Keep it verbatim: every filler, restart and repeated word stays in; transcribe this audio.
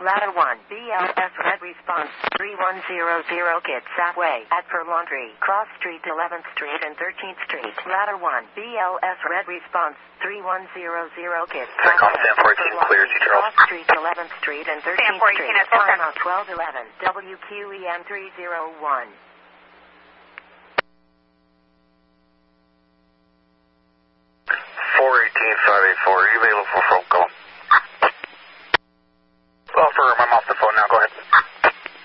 Ladder one, B L S Red Response, three one zero zero Kitsap Way, at Per Laundry, Cross Street, eleventh Street and thirteenth Street. Ladder one, B L S Red Response, three one zero zero Kitsap Way, at Per Laundry, Cross Street, eleventh Street and thirteenth Street. Time out twelve eleven, W Q E M three zero one. four eighteen five eight four, are you available for